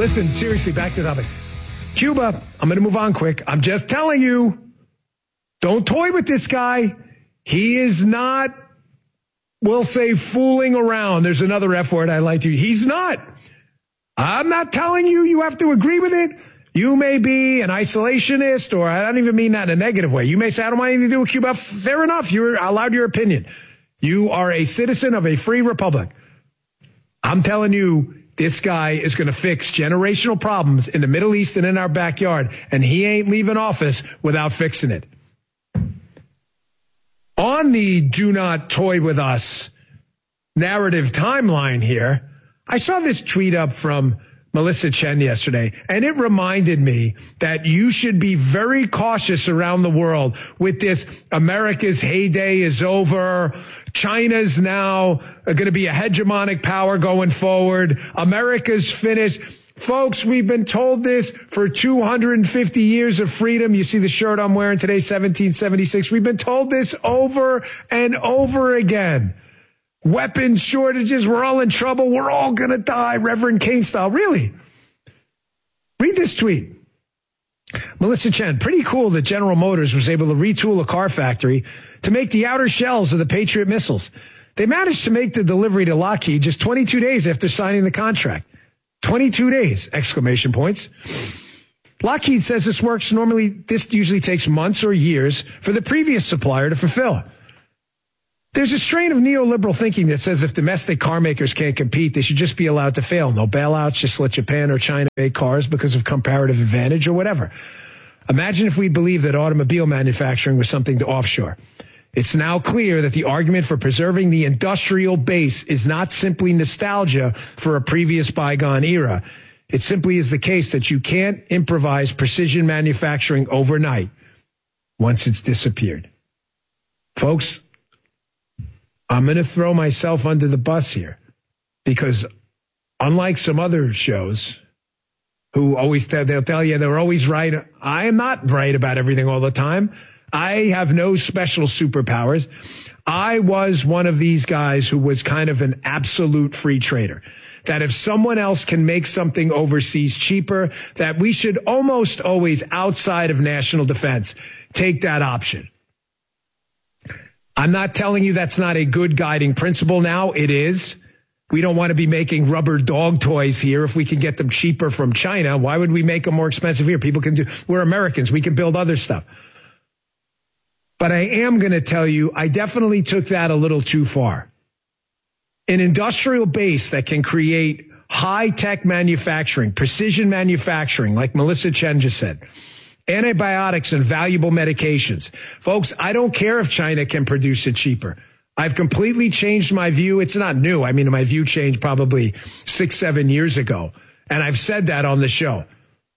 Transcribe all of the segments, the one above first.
Listen, seriously, back to the topic. Cuba, I'm going to move on quick. I'm just telling you, don't toy with this guy. He is not, we'll say, fooling around. There's another F word I like to use. He's not. I'm not telling you you have to agree with it. You may be an isolationist, or I don't even mean that in a negative way. You may say, I don't want anything to do with Cuba. Fair enough. You're allowed your opinion. You are a citizen of a free republic. I'm telling you, this guy is going to fix generational problems in the Middle East and in our backyard, and he ain't leaving office without fixing it. On the do not toy with us narrative timeline here, I saw this tweet up from Melissa Chen yesterday, and it reminded me that you should be very cautious around the world with this America's heyday is over. China's now going to be a hegemonic power going forward. America's finished. Folks, we've been told this for 250 years of freedom. You see the shirt I'm wearing today, 1776. We've been told this over and over again. Weapons shortages, we're all in trouble, we're all going to die, Reverend Kane style. Really? Read this tweet. Melissa Chen, pretty cool that General Motors was able to retool a car factory to make the outer shells of the Patriot missiles. They managed to make the delivery to Lockheed just 22 days after signing the contract. 22 days, exclamation points. Lockheed says this usually takes months or years for the previous supplier to fulfill. There's a strain of neoliberal thinking that says if domestic car makers can't compete, they should just be allowed to fail. No bailouts, just let Japan or China make cars because of comparative advantage or whatever. Imagine if we believed that automobile manufacturing was something to offshore. It's now clear that the argument for preserving the industrial base is not simply nostalgia for a previous bygone era. It simply is the case that you can't improvise precision manufacturing overnight once it's disappeared. Folks, I'm going to throw myself under the bus here because unlike some other shows who always they'll tell you they're always right. I am not right about everything all the time. I have no special superpowers. I was one of these guys who was kind of an absolute free trader. That if someone else can make something overseas cheaper, that we should almost always, outside of national defense, take that option. I'm not telling you that's not a good guiding principle now. It is. We don't want to be making rubber dog toys here. If we can get them cheaper from China, why would we make them more expensive here? We're Americans. We can build other stuff. But I am going to tell you, I definitely took that a little too far. An industrial base that can create high-tech manufacturing, precision manufacturing, like Melissa Chen just said, antibiotics and valuable medications. Folks, I don't care if China can produce it cheaper. I've completely changed my view. It's not new. I mean, my view changed probably 6-7 years ago. And I've said that on the show.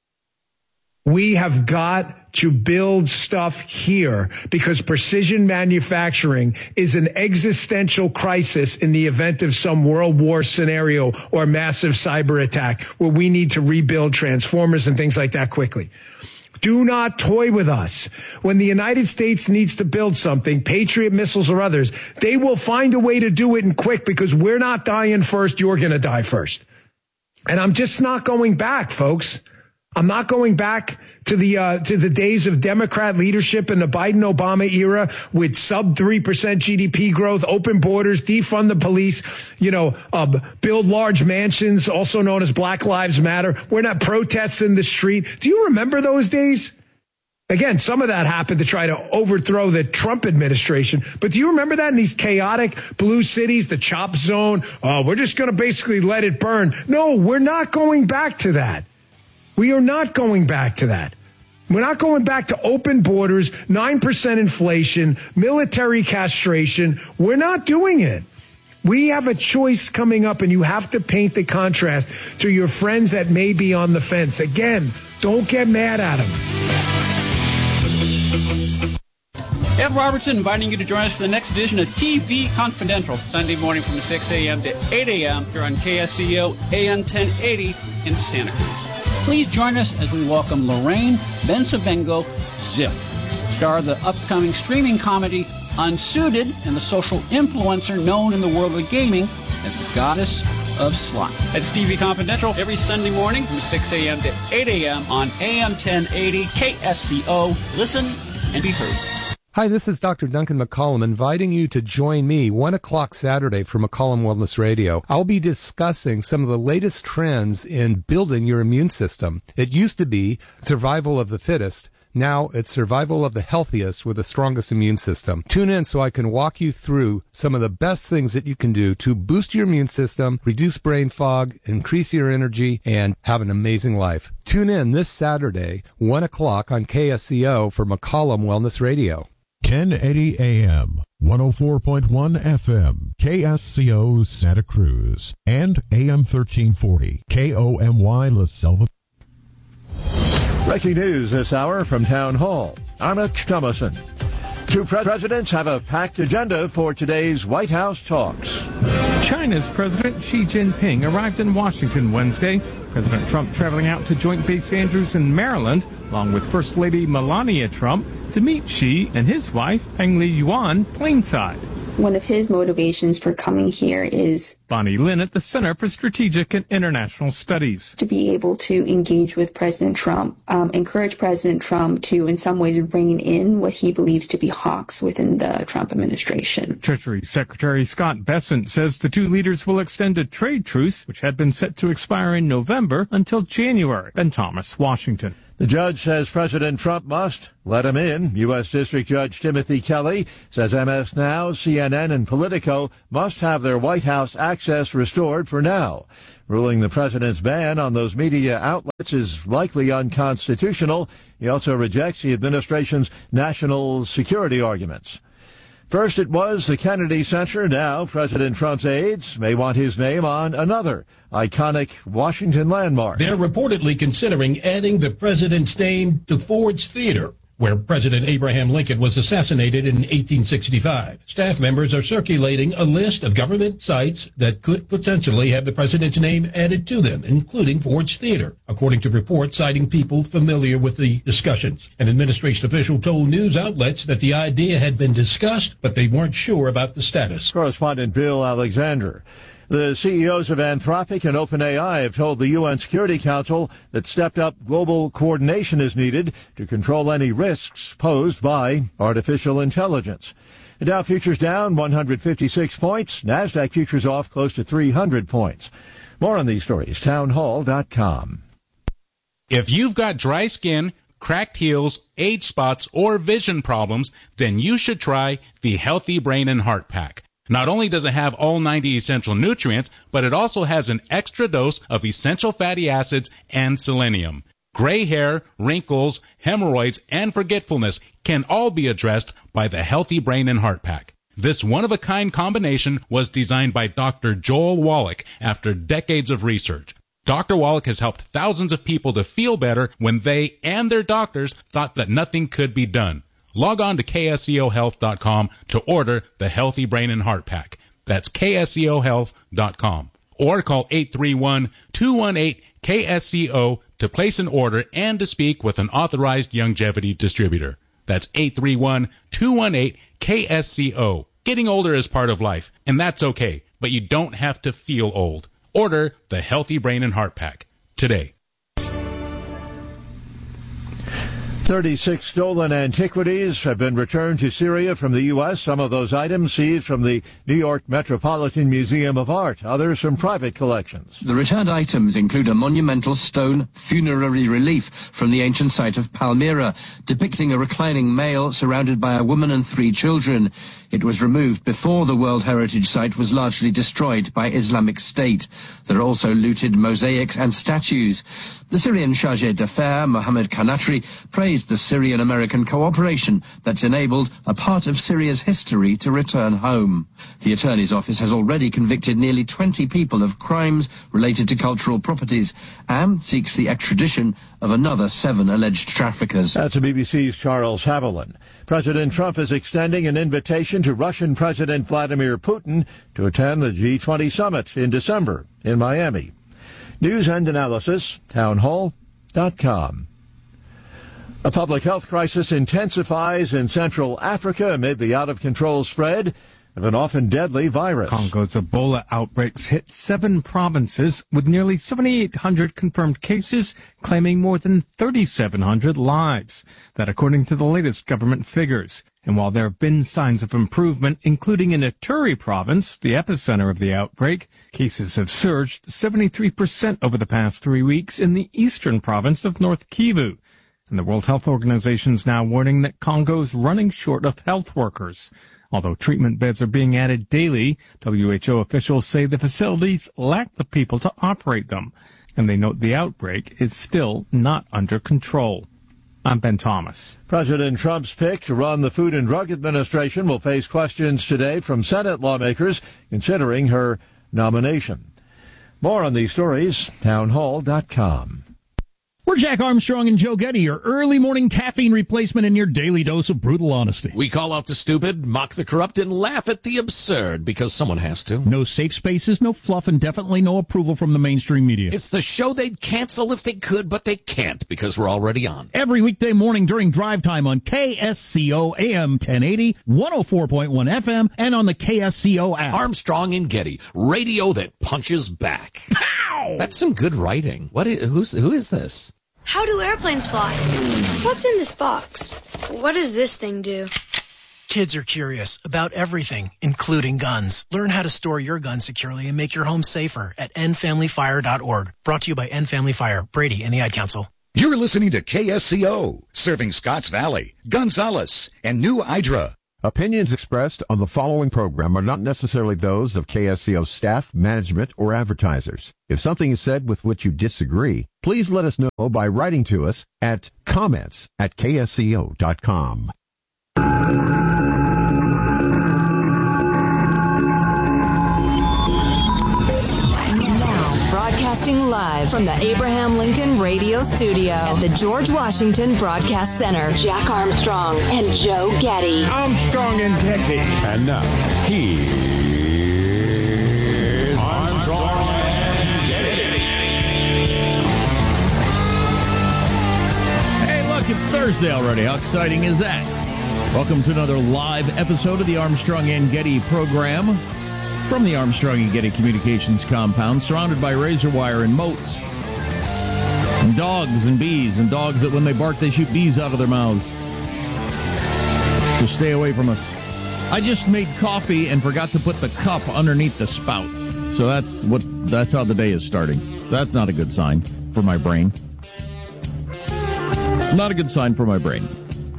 We have got to build stuff here because precision manufacturing is an existential crisis in the event of some world war scenario or massive cyber attack where we need to rebuild transformers and things like that quickly. Do not toy with us. When the United States needs to build something, Patriot missiles or others, they will find a way to do it and quick because we're not dying first. You're going to die first. And I'm just not going back, folks. I'm not going back to the days of Democrat leadership in the Biden-Obama era with sub 3% GDP growth, open borders, defund the police, build large mansions, also known as Black Lives Matter. We're not protests in the street. Do you remember those days? Again, some of that happened to try to overthrow the Trump administration. But do you remember that in these chaotic blue cities, the chop zone? Oh, we're just going to basically let it burn. No, we're not going back to that. We are not going back to that. We're not going back to open borders, 9% inflation, military castration. We're not doing it. We have a choice coming up, and you have to paint the contrast to your friends that may be on the fence. Again, don't get mad at them. Ed Robertson inviting you to join us for the next edition of TV Confidential, Sunday morning from 6 a.m. to 8 a.m. here on KSCO AM 1080 in Santa Cruz. Please join us as we welcome Lorraine Bensavengo Ziff, star of the upcoming streaming comedy Unsuited and the social influencer known in the world of gaming as the Goddess of slot. That's TV Confidential every Sunday morning from 6 a.m. to 8 a.m. on AM 1080 KSCO. Listen and be heard. Hi, this is Dr. Duncan McCollum inviting you to join me 1 o'clock Saturday for McCollum Wellness Radio. I'll be discussing some of the latest trends in building your immune system. It used to be survival of the fittest. Now it's survival of the healthiest with the strongest immune system. Tune in so I can walk you through some of the best things that you can do to boost your immune system, reduce brain fog, increase your energy, and have an amazing life. Tune in this Saturday, 1 o'clock on KSCO for McCollum Wellness Radio. 1080 AM, 104.1 FM, KSCO Santa Cruz, and AM 1340, KOMY La Selva. Breaking news this hour from Town Hall. I'm Mitch Thomason. Two presidents have a packed agenda for today's White House talks. China's President Xi Jinping arrived in Washington Wednesday. President Trump traveling out to Joint Base Andrews in Maryland, along with First Lady Melania Trump, to meet Xi and his wife, Peng Liyuan, plainside. One of his motivations for coming here is Bonnie Lin at the Center for Strategic and International Studies. To be able to engage with President Trump, encourage President Trump to, in some ways, rein in what he believes to be hawks within the Trump administration. Treasury Secretary Scott Bessent says the two leaders will extend a trade truce, which had been set to expire in November, until January. Ben Thomas, Washington. The judge says President Trump must let him in. U.S. District Judge Timothy Kelly says MS Now, CNN, and Politico must have their White House access restored for now. Ruling the president's ban on those media outlets is likely unconstitutional. He also rejects the administration's national security arguments. First it was the Kennedy Center. Now President Trump's aides may want his name on another iconic Washington landmark. They're reportedly considering adding the president's name to Ford's Theater, where President Abraham Lincoln was assassinated in 1865. Staff members are circulating a list of government sites that could potentially have the president's name added to them, including Ford's Theater, according to reports citing people familiar with the discussions. An administration official told news outlets that the idea had been discussed, but they weren't sure about the status. Correspondent Bill Alexander. The CEOs of Anthropic and OpenAI have told the UN Security Council that stepped-up global coordination is needed to control any risks posed by artificial intelligence. The Dow futures down 156 points. NASDAQ futures off close to 300 points. More on these stories, townhall.com. If you've got dry skin, cracked heels, age spots, or vision problems, then you should try the Healthy Brain and Heart Pack. Not only does it have all 90 essential nutrients, but it also has an extra dose of essential fatty acids and selenium. Gray hair, wrinkles, hemorrhoids, and forgetfulness can all be addressed by the Healthy Brain and Heart Pack. This one-of-a-kind combination was designed by Dr. Joel Wallach after decades of research. Dr. Wallach has helped thousands of people to feel better when they and their doctors thought that nothing could be done. Log on to KSCOHealth.com to order the Healthy Brain and Heart Pack. That's KSCOHealth.com. Or call 831-218-KSCO to place an order and to speak with an authorized longevity distributor. That's 831-218-KSCO. Getting older is part of life, and that's okay, but you don't have to feel old. Order the Healthy Brain and Heart Pack today. 36 stolen antiquities have been returned to Syria from the U.S. Some of those items seized from the New York Metropolitan Museum of Art, others from private collections. The returned items include a monumental stone funerary relief from the ancient site of Palmyra, depicting a reclining male surrounded by a woman and 3 children. It was removed before the World Heritage Site was largely destroyed by Islamic State. There are also looted mosaics and statues. The Syrian chargé d'affaires, Mohammed Kanatri, praised the Syrian-American cooperation that's enabled a part of Syria's history to return home. The Attorney's Office has already convicted nearly 20 people of crimes related to cultural properties and seeks the extradition of another 7 alleged traffickers. That's the BBC's Charles Haviland. President Trump is extending an invitation to Russian President Vladimir Putin to attend the G20 summit in December in Miami. News and analysis, townhall.com. A public health crisis intensifies in Central Africa amid the out-of-control spread of an often deadly virus. Congo's Ebola outbreaks hit 7 provinces with nearly 7,800 confirmed cases, claiming more than 3,700 lives. That according to the latest government figures. And while there have been signs of improvement, including in Ituri province, the epicenter of the outbreak, cases have surged 73% over the past 3 weeks in the eastern province of North Kivu. And the World Health Organization is now warning that Congo is running short of health workers. Although treatment beds are being added daily, WHO officials say the facilities lack the people to operate them. And they note the outbreak is still not under control. I'm Ben Thomas. President Trump's pick to run the Food and Drug Administration will face questions today from Senate lawmakers considering her nomination. More on these stories, townhall.com. We're Jack Armstrong and Joe Getty, your early morning caffeine replacement and your daily dose of brutal honesty. We call out the stupid, mock the corrupt, and laugh at the absurd, because someone has to. No safe spaces, no fluff, and definitely no approval from the mainstream media. It's the show they'd cancel if they could, but they can't, because we're already on. Every weekday morning during drive time on KSCO AM 1080, 104.1 FM, and on the KSCO app. Armstrong and Getty, radio that punches back. Pow! That's some good writing. Who is this? How do airplanes fly? What's in this box? What does this thing do? Kids are curious about everything, including guns. Learn how to store your gun securely and make your home safer at endfamilyfire.org. Brought to you by End Family Fire, Brady, and the Ad Council. You're listening to KSCO, serving Scotts Valley, Gonzales, and New Idra. Opinions expressed on the following program are not necessarily those of KSCO staff, management, or advertisers. If something is said with which you disagree, please let us know by writing to us at comments@ksco.com. Broadcasting live from the Abraham Lincoln Radio Studio at the George Washington Broadcast Center. Jack Armstrong and Joe Getty. Armstrong and Getty. And now, here's Armstrong and Getty. Hey, look, it's Thursday already. How exciting is that? Welcome to another live episode of the Armstrong and Getty program. From the Armstrong and Getty Communications compound, surrounded by razor wire and moats, and dogs and bees, and dogs that when they bark, they shoot bees out of their mouths. So stay away from us. I just made coffee and forgot to put the cup underneath the spout. So that's how the day is starting. So that's not a good sign for my brain. Not a good sign for my brain.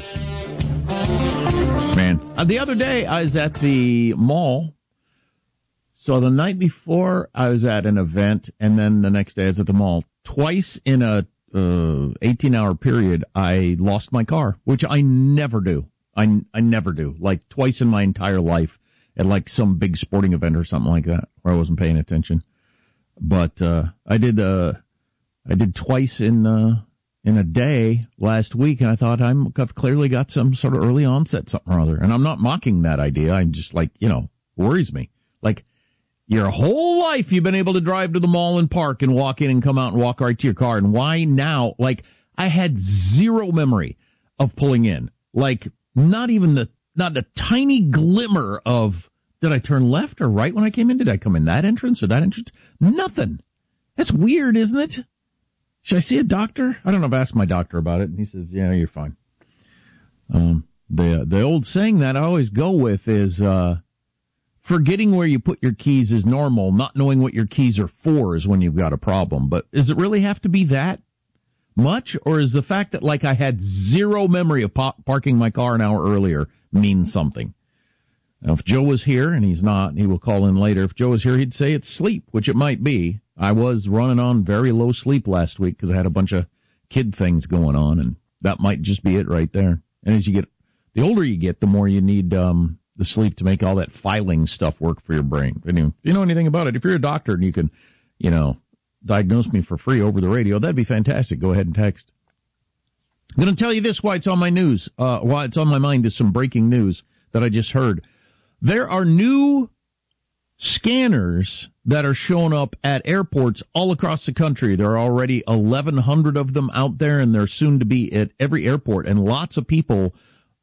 Man. The other day, I was at the mall. So the night before, I was at an event, and then the next day I was at the mall. Twice in a 18-hour period, I lost my car, which I never do. I never do. Like twice in my entire life at like some big sporting event or something like that, where I wasn't paying attention. But I did twice in a day last week, and I thought I've clearly got some sort of early onset something or other. And I'm not mocking that idea. I'm just like, worries me. Like, your whole life you've been able to drive to the mall and park and walk in and come out and walk right to your car. And why now? Like, I had zero memory of pulling in. Like, not a tiny glimmer of, did I turn left or right when I came in? Did I come in that entrance or that entrance? Nothing. That's weird, isn't it? Should I see a doctor? I don't know. I've asked my doctor about it, and he says, yeah, you're fine. The old saying that I always go with is, forgetting where you put your keys is normal. Not knowing what your keys are for is when you've got a problem. But does it really have to be that much? Or is the fact that, like, I had zero memory of parking my car an hour earlier mean something? Now, if Joe was here, and he's not, he will call in later. If Joe was here, he'd say it's sleep, which it might be. I was running on very low sleep last week because I had a bunch of kid things going on, and that might just be it right there. And as you get, the older you get, the more you need the sleep to make all that filing stuff work for your brain. If you know anything about it, if you're a doctor and you can, diagnose me for free over the radio, that'd be fantastic. Go ahead and text. I'm going to tell you this, why it's on my news. Why it's on my mind is some breaking news that I just heard. There are new scanners that are showing up at airports all across the country. There are already 1,100 of them out there, and they're soon to be at every airport. And lots of people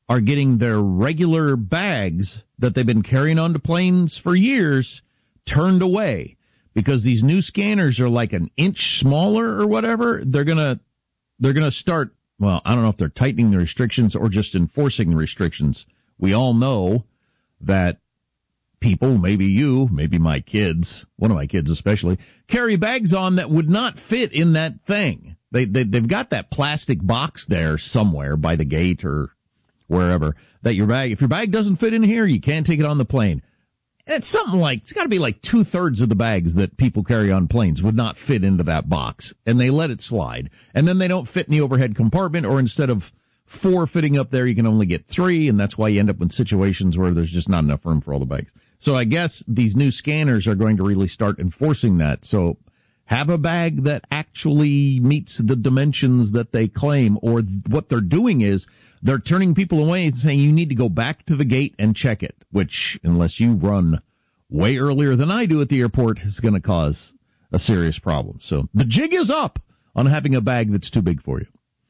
are getting their regular bags that they've been carrying onto planes for years turned away because these new scanners are like an inch smaller or whatever. They're gonna start. Well, I don't know if they're tightening the restrictions or just enforcing the restrictions. We all know that people, maybe you, maybe my kids, one of my kids especially, carry bags on that would not fit in that thing. They've got that plastic box there somewhere by the gate or wherever that if your bag doesn't fit in here, you can't take it on the plane. It's something like, it's got to be like 2/3 of the bags that people carry on planes would not fit into that box, and they let it slide. And then they don't fit in the overhead compartment, or instead of 4 fitting up there, you can only get 3, and that's why you end up in situations where there's just not enough room for all the bags. So I guess these new scanners are going to really start enforcing that. So have a bag that actually meets the dimensions that they claim, or what they're doing is they're turning people away and saying you need to go back to the gate and check it, which, unless you run way earlier than I do at the airport, is going to cause a serious problem. So the jig is up on having a bag that's too big for you.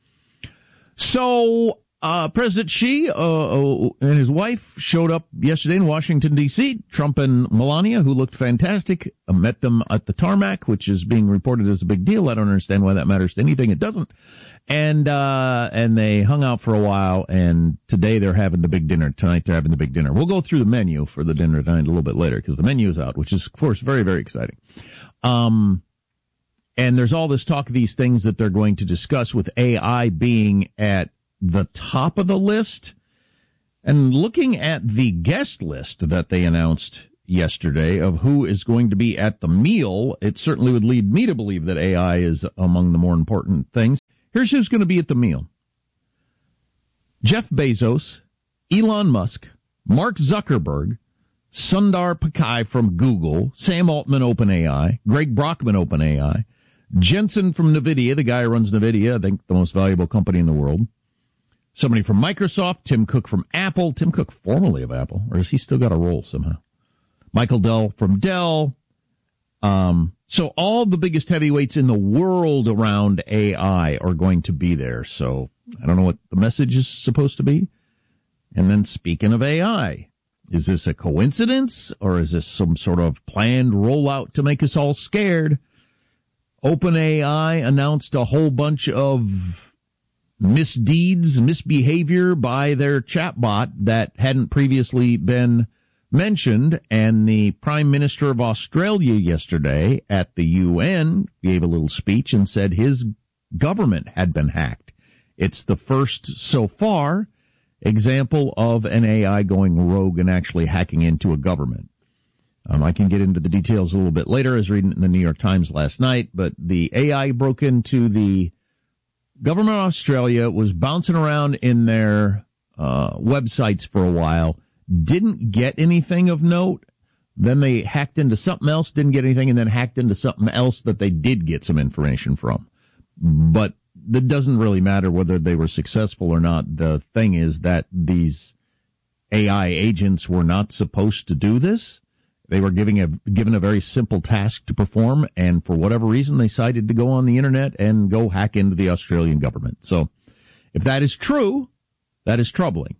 So President Xi and his wife showed up yesterday in Washington, D.C. Trump and Melania, who looked fantastic, met them at the tarmac, which is being reported as a big deal. I don't understand why that matters to anything. It doesn't. And they hung out for a while, and today they're having the big dinner. Tonight they're having the big dinner. We'll go through the menu for the dinner tonight a little bit later, because the menu is out, which is, of course, very, very exciting. And there's all this talk of these things that they're going to discuss, with AI being at the top of the list. And looking at the guest list that they announced yesterday of who is going to be at the meal, it certainly would lead me to believe that AI is among the more important things. Here's who's going to be at the meal: Jeff Bezos, Elon Musk, Mark Zuckerberg, Sundar Pichai from Google, Sam Altman, OpenAI, Greg Brockman, OpenAI, Jensen from NVIDIA, the guy who runs NVIDIA, I think the most valuable company in the world, somebody from Microsoft, Tim Cook from Apple, Tim Cook formerly of Apple, or has he still got a role somehow? Michael Dell from Dell. So all the biggest heavyweights in the world around AI are going to be there. So I don't know what the message is supposed to be. And then speaking of AI, is this a coincidence, or is this some sort of planned rollout to make us all scared? OpenAI announced a whole bunch of misbehavior by their chatbot that hadn't previously been mentioned, and the Prime Minister of Australia yesterday at the UN gave a little speech and said his government had been hacked. It's the first, so far, example of an AI going rogue and actually hacking into a government. I can get into the details a little bit later. I was reading it in the New York Times last night, but the AI broke into the government of Australia, was bouncing around in their websites for a while, didn't get anything of note. Then they hacked into something else, didn't get anything, and then hacked into something else that they did get some information from. But that doesn't really matter whether they were successful or not. The thing is that these AI agents were not supposed to do this. They were given a very simple task to perform, and for whatever reason, they decided to go on the internet and go hack into the Australian government. So if that is true, that is troubling.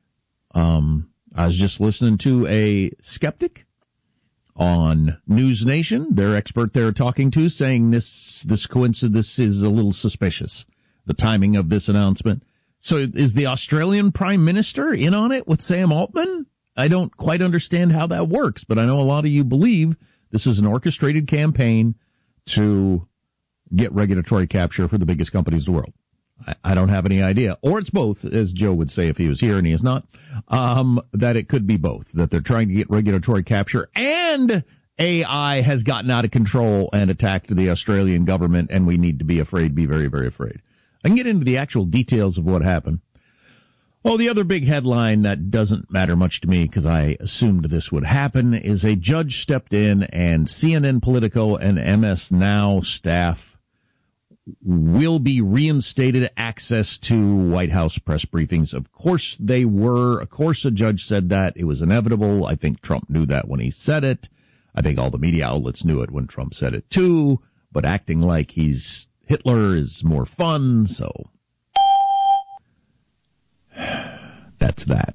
I was just listening to a skeptic on News Nation, their expert they're talking to, saying this coincidence is a little suspicious, the timing of this announcement. So is the Australian Prime Minister in on it with Sam Altman? I don't quite understand how that works, but I know a lot of you believe this is an orchestrated campaign to get regulatory capture for the biggest companies in the world. I don't have any idea. Or it's both, as Joe would say if he was here, and he is not, that it could be both, that they're trying to get regulatory capture and AI has gotten out of control and attacked the Australian government, and we need to be afraid, be very, very afraid. I can get into the actual details of what happened. Oh, the other big headline that doesn't matter much to me because I assumed this would happen is a judge stepped in and CNN, Politico, and MS Now staff will be reinstated access to White House press briefings. Of course they were. Of course a judge said that. It was inevitable. I think Trump knew that when he said it. I think all the media outlets knew it when Trump said it too. But acting like he's Hitler is more fun, so That's that.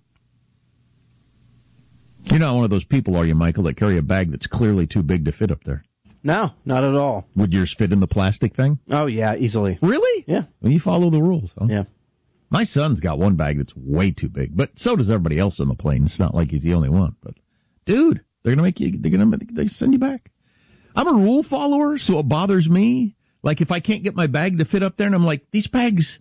You're not one of those people, are you, Michael, that carry a bag that's clearly too big to fit up there? No, not at all. Would yours fit in the plastic thing? Oh, yeah, easily. Really? Yeah. Well, you follow the rules, huh? Yeah. My son's got one bag that's way too big, but so does everybody else on the plane. It's not like he's the only one. But, dude, they send you back. I'm a rule follower, so it bothers me. Like, if I can't get my bag to fit up there, and I'm like, these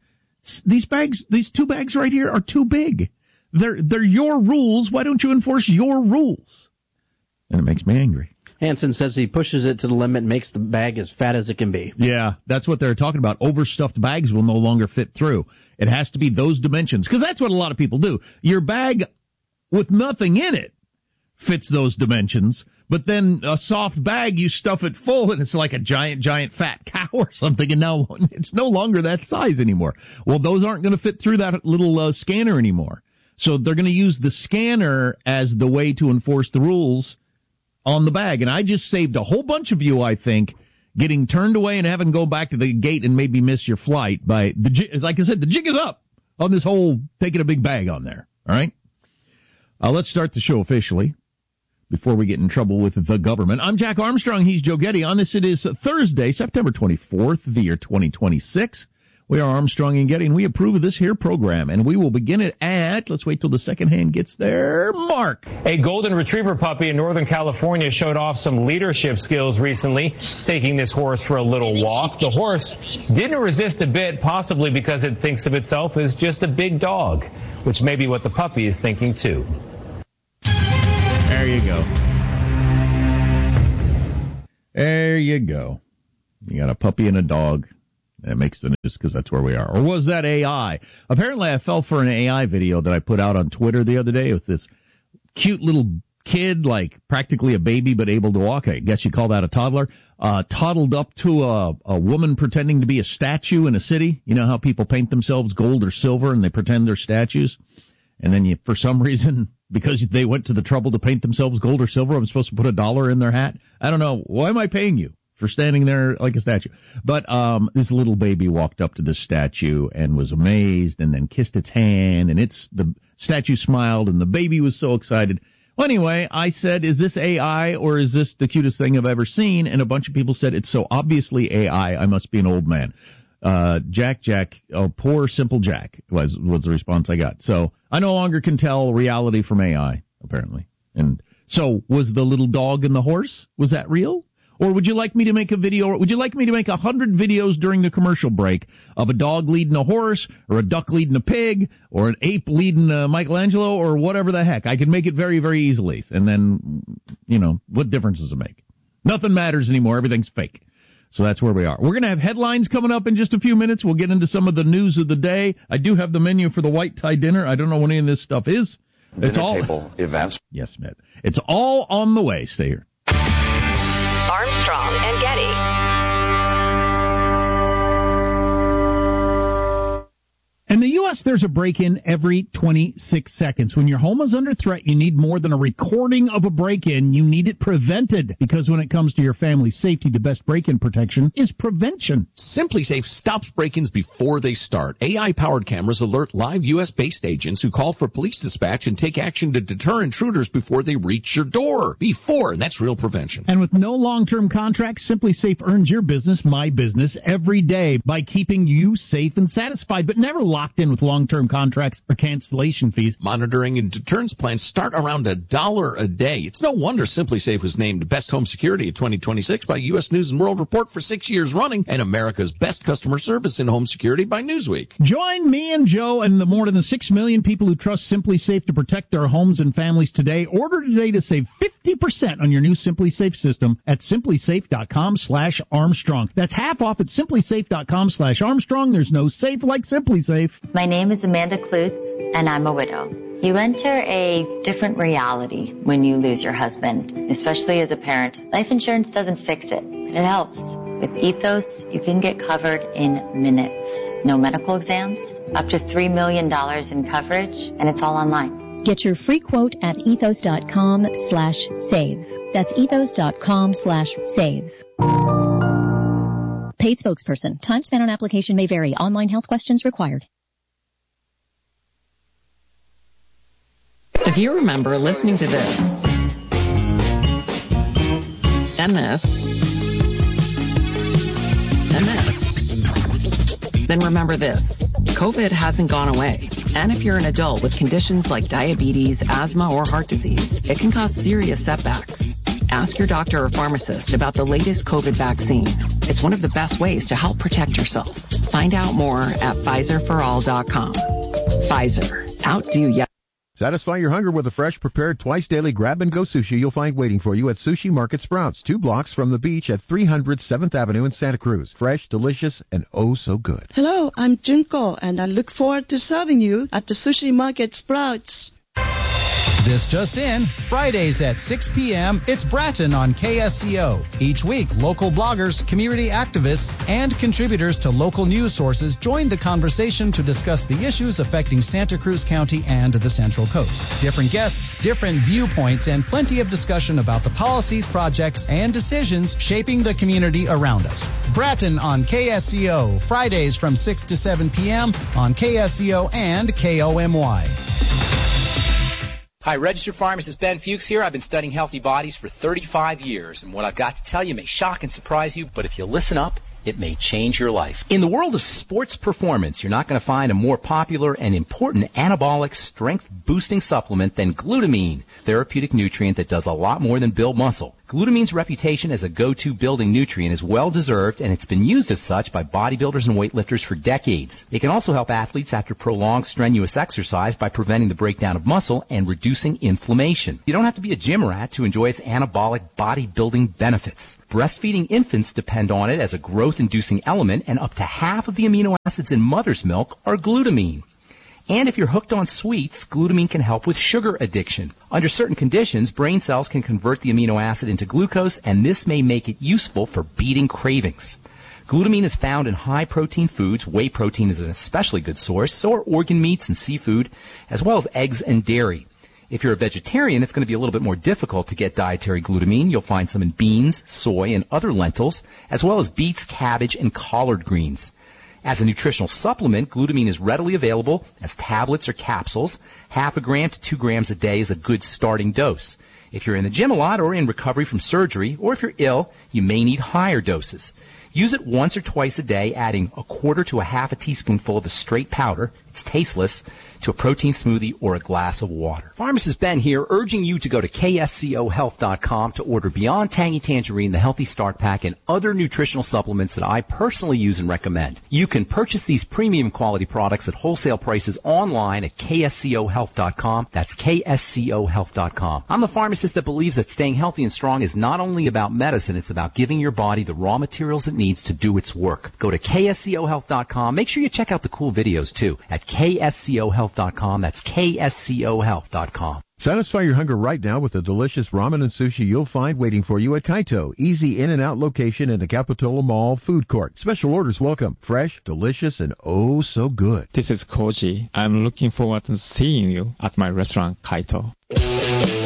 two bags right here are too big. They're your rules. Why don't you enforce your rules? And it makes me angry. Hansen says he pushes it to the limit and makes the bag as fat as it can be. Yeah, that's what they're talking about. Overstuffed bags will no longer fit through. It has to be those dimensions, because that's what a lot of people do. Your bag with nothing in it fits those dimensions, but then a soft bag, you stuff it full, and it's like a giant fat cow or something, and now it's no longer that size anymore. Well, those aren't going to fit through that little scanner anymore. So they're going to use the scanner as the way to enforce the rules on the bag. And I just saved a whole bunch of you, I think, getting turned away and having to go back to the gate and maybe miss your flight by like I said, the jig is up on this whole taking a big bag on there. All right. Let's start the show officially before we get in trouble with the government. I'm Jack Armstrong. He's Joe Getty. On this, it is Thursday, September 24th, the year 2026. We are Armstrong and Getty, and we approve of this here program. And we will begin it at, let's wait till the second hand gets there, Mark. A golden retriever puppy in Northern California showed off some leadership skills recently, taking this horse for a little walk. The horse didn't resist a bit, possibly because it thinks of itself as just a big dog, which may be what the puppy is thinking too. There you go. There you go. You got a puppy and a dog. It makes the news because that's where we are. Or was that AI? Apparently I fell for an AI video that I put out on Twitter the other day with this cute little kid, like practically a baby but able to walk. I guess you call that a toddler. Toddled up to a woman pretending to be a statue in a city. You know how people paint themselves gold or silver and they pretend they're statues? And then for some reason, because they went to the trouble to paint themselves gold or silver, I'm supposed to put $1 in their hat? I don't know. Why am I paying you for standing there like a statue? But this little baby walked up to the statue and was amazed and then kissed its hand, and the statue smiled, and the baby was so excited. Well, anyway, I said, is this AI or is this the cutest thing I've ever seen? And a bunch of people said, it's so obviously AI, I must be an old man. Jack, oh, poor simple Jack was the response I got. So I no longer can tell reality from AI, apparently. And so was the little dog and the horse, was that real? Or would you like me to make a video, or would you like me to make 100 videos during the commercial break of a dog leading a horse, or a duck leading a pig, or an ape leading Michelangelo, or whatever the heck? I can make it very, very easily. And then, what difference does it make? Nothing matters anymore. Everything's fake. So that's where we are. We're going to have headlines coming up in just a few minutes. We'll get into some of the news of the day. I do have the menu for the white tie dinner. I don't know what any of this stuff is. It's all table events. Yes, Mitt. It's all on the way. Stay here. Armstrong and Getty. In the U.S., there's a break-in every 26 seconds. When your home is under threat, you need more than a recording of a break-in. You need it prevented. Because when it comes to your family's safety, the best break-in protection is prevention. SimpliSafe stops break-ins before they start. AI-powered cameras alert live U.S.-based agents who call for police dispatch and take action to deter intruders before they reach your door. And that's real prevention. And with no long-term contracts, SimpliSafe earns your business, my business, every day by keeping you safe and satisfied, but never locked in with long-term contracts or cancellation fees. Monitoring and deterrence plans start around $1 a day. It's no wonder SimpliSafe was named Best Home Security of 2026 by U.S. News & World Report for 6 years running, and America's Best Customer Service in Home Security by Newsweek. Join me and Joe and the more than 6 million people who trust SimpliSafe to protect their homes and families today. Order today to save 50% on your new SimpliSafe system at SimpliSafe.com/Armstrong. That's half off at SimpliSafe.com/Armstrong. There's no safe like SimpliSafe. My name is Amanda Klutz, and I'm a widow. You enter a different reality when you lose your husband, especially as a parent. Life insurance doesn't fix it, but it helps. With Ethos, you can get covered in minutes. No medical exams, up to $3 million in coverage, and it's all online. Get your free quote at ethos.com/save. That's ethos.com/save. Paid spokesperson. Time spent on application may vary. Online health questions required. If you remember listening to this, and this, and this, then remember this. COVID hasn't gone away. And if you're an adult with conditions like diabetes, asthma, or heart disease, it can cause serious setbacks. Ask your doctor or pharmacist about the latest COVID vaccine. It's one of the best ways to help protect yourself. Find out more at PfizerForAll.com. Pfizer. Outdo ya. Satisfy your hunger with a fresh, prepared, twice-daily grab-and-go sushi you'll find waiting for you at Sushi Market Sprouts, 2 blocks from the beach at 300 7th Avenue in Santa Cruz. Fresh, delicious, and oh so good. Hello, I'm Junko, and I look forward to serving you at the Sushi Market Sprouts. This just in, Fridays at 6 p.m., it's Bratton on KSCO. Each week, local bloggers, community activists, and contributors to local news sources join the conversation to discuss the issues affecting Santa Cruz County and the Central Coast. Different guests, different viewpoints, and plenty of discussion about the policies, projects, and decisions shaping the community around us. Bratton on KSCO, Fridays from 6 to 7 p.m. on KSCO and KOMY. Hi, registered pharmacist Ben Fuchs here. I've been studying healthy bodies for 35 years, and what I've got to tell you may shock and surprise you, but if you listen up, it may change your life. In the world of sports performance, you're not going to find a more popular and important anabolic strength-boosting supplement than glutamine, therapeutic nutrient that does a lot more than build muscle. Glutamine's reputation as a go-to building nutrient is well-deserved, and it's been used as such by bodybuilders and weightlifters for decades. It can also help athletes after prolonged strenuous exercise by preventing the breakdown of muscle and reducing inflammation. You don't have to be a gym rat to enjoy its anabolic bodybuilding benefits. Breastfeeding infants depend on it as a growth-inducing element, and up to half of the amino acids in mother's milk are glutamine. And if you're hooked on sweets, glutamine can help with sugar addiction. Under certain conditions, brain cells can convert the amino acid into glucose, and this may make it useful for beating cravings. Glutamine is found in high-protein foods. Whey protein is an especially good source, so are organ meats and seafood, as well as eggs and dairy. If you're a vegetarian, it's going to be a little bit more difficult to get dietary glutamine. You'll find some in beans, soy, and other lentils, as well as beets, cabbage, and collard greens. As a nutritional supplement, glutamine is readily available as tablets or capsules. 0.5 gram to 2 grams a day is a good starting dose. If you're in the gym a lot or in recovery from surgery, or if you're ill, you may need higher doses. Use it once or twice a day, adding 1/4 to 1/2 teaspoonful of the straight powder, it's tasteless, to a protein smoothie or a glass of water. Pharmacist Ben here, urging you to go to KSCOHealth.com to order Beyond Tangy Tangerine, the Healthy Start Pack, and other nutritional supplements that I personally use and recommend. You can purchase these premium quality products at wholesale prices online at KSCOHealth.com. That's KSCOHealth.com. I'm the pharmacist that believes that staying healthy and strong is not only about medicine, it's about giving your body the raw materials it needs to do its work. Go to KSCOHealth.com. Make sure you check out the cool videos, too, at KSCOHealth.com. That's KSCOHealth.com. Satisfy your hunger right now with the delicious ramen and sushi you'll find waiting for you at Kaito. Easy in and out location in the Capitola Mall food court. Special orders welcome. Fresh, delicious, and oh so good. This is Koji. I'm looking forward to seeing you at my restaurant, Kaito.